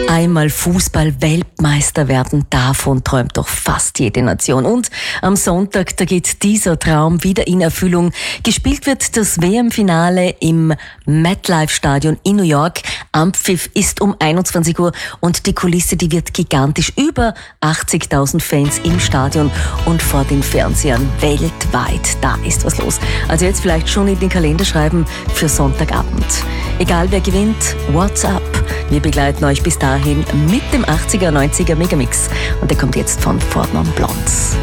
Einmal Fußball-Weltmeister werden, davon träumt doch fast jede Nation. Und am Sonntag, da geht dieser Traum wieder in Erfüllung. Gespielt wird das WM-Finale im MetLife-Stadion in New York. Anpfiff ist um 21 Uhr und die Kulisse, die wird gigantisch. Über 80.000 Fans im Stadion und vor den Fernsehern weltweit. Da ist was los. Also jetzt vielleicht schon in den Kalender schreiben für Sonntagabend. Egal wer gewinnt, what's up? Wir begleiten euch bis dahin mit dem 80er, 90er Megamix. Und der kommt jetzt von Fortmann Blondes.